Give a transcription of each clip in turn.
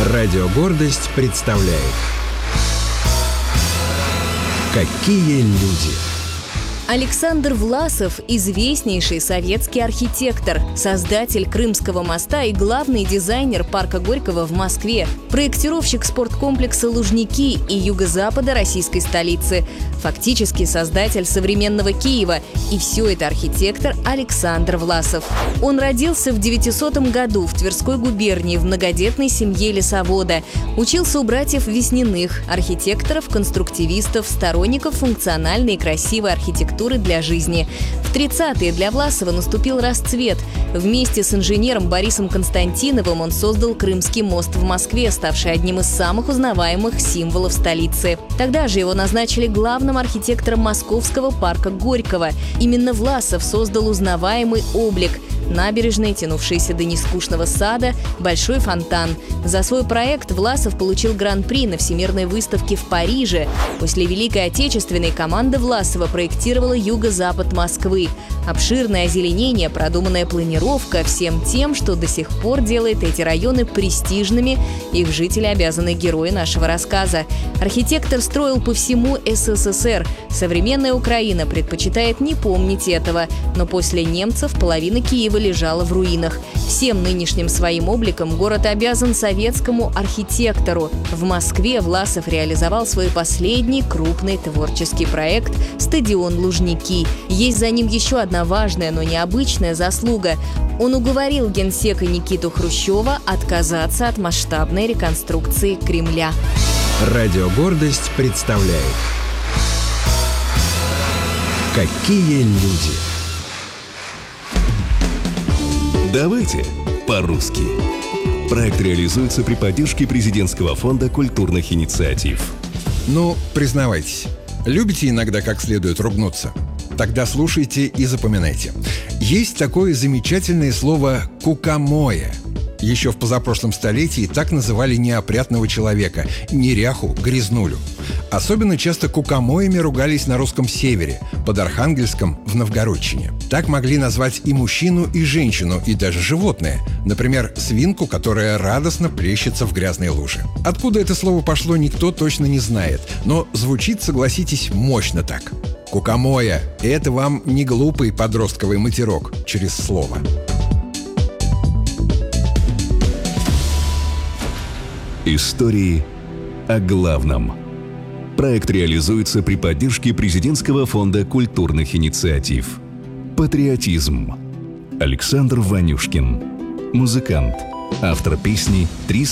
Радио «Гордость» представляет «Какие люди». Александр Власов – известнейший советский архитектор, создатель Крымского моста и главный дизайнер парка Горького в Москве, проектировщик спорткомплекса «Лужники» и юго-запада российской столицы, фактически создатель современного Киева. И все это архитектор Александр Власов. Он родился в 900 году в Тверской губернии в многодетной семье лесовода. Учился у братьев Весниных, архитекторов, конструктивистов, сторонников функциональной и красивой архитектуры для жизни. В 30-е для Власова наступил расцвет. Вместе с инженером Борисом Константиновым он создал Крымский мост в Москве, ставший одним из самых узнаваемых символов столицы. Тогда же его назначили главным архитектором Московского парка Горького. Именно Власов создал узнаваемый облик – набережные, тянувшиеся до нескучного сада, большой фонтан. За свой проект Власов получил гран-при на Всемирной выставке в Париже. После Великой Отечественной команда Власова проектировала юго-запад Москвы. Обширное озеленение, продуманная планировка – всем тем, что до сих пор делает эти районы престижными, их жители обязаны герои нашего рассказа. Архитектор строил по всему СССР. Современная Украина предпочитает не помнить этого, но после немцев половина Киева лежала в руинах. Всем нынешним своим обликом город обязан советскому архитектору. В Москве Власов реализовал свой последний крупный творческий проект – стадион «Лужники». Есть за ним еще одна важная, но необычная заслуга. Он уговорил генсека Никиту Хрущева отказаться от масштабной реконструкции Кремля. Радио «Гордость» представляет «Какие люди». Давайте по-русски. Проект реализуется при поддержке Президентского фонда культурных инициатив. Ну, признавайтесь, любите иногда как следует ругнуться? Тогда слушайте и запоминайте. Есть такое замечательное слово «кукомоя». Еще в позапрошлом столетии так называли неопрятного человека, неряху, грязнулю. Особенно часто кукомоями ругались на русском севере, под Архангельском, в Новгородчине. Так могли назвать и мужчину, и женщину, и даже животное. Например, свинку, которая радостно плещется в грязной луже. Откуда это слово пошло, никто точно не знает. Но звучит, согласитесь, мощно так. Кукомоя – это вам не глупый подростковый матерок через слово. Истории о главном. Проект реализуется при поддержке Президентского фонда культурных инициатив. Патриотизм. Александр Ванюшкин. Музыкант. Автор песни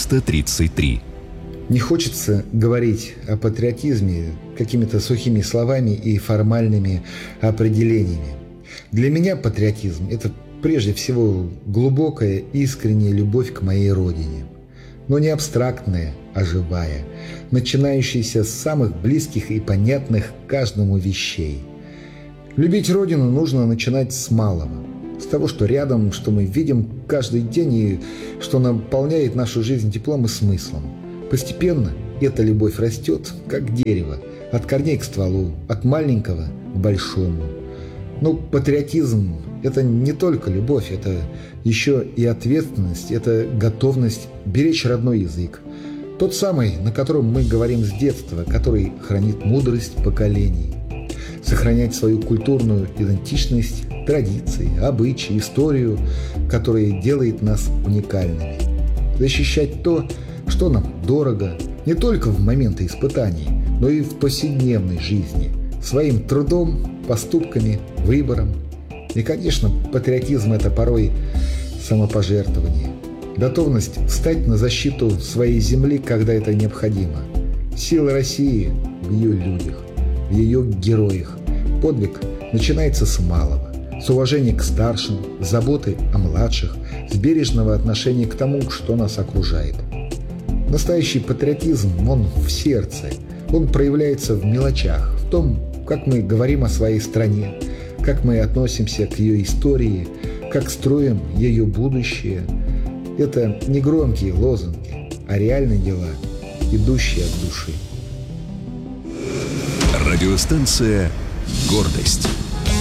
333. Не хочется говорить о патриотизме какими-то сухими словами и формальными определениями. Для меня патриотизм – это прежде всего глубокая, искренняя любовь к моей родине. Но не абстрактная, а живая, начинающаяся с самых близких и понятных каждому вещей. Любить Родину нужно начинать с малого, с того, что рядом, что мы видим каждый день и что наполняет нашу жизнь теплом и смыслом. Постепенно эта любовь растет, как дерево, от корней к стволу, от маленького к большому. Но патриотизм – это не только любовь, это еще и ответственность, это готовность беречь родной язык. Тот самый, на котором мы говорим с детства, который хранит мудрость поколений. Сохранять свою культурную идентичность, традиции, обычаи, историю, которая делает нас уникальными. Защищать то, что нам дорого, не только в моменты испытаний, но и в повседневной жизни, своим трудом, поступками, выбором. И, конечно, патриотизм – это порой самопожертвование. Готовность встать на защиту своей земли, когда это необходимо. Сила России в ее людях, в ее героях. Подвиг начинается с малого, с уважения к старшим, с заботы о младших, с бережного отношения к тому, что нас окружает. Настоящий патриотизм, он в сердце, он проявляется в мелочах, в том, как мы говорим о своей стране, как мы относимся к ее истории, как строим ее будущее. Это не громкие лозунги, а реальные дела, идущие от души. Радиостанция «Гордость».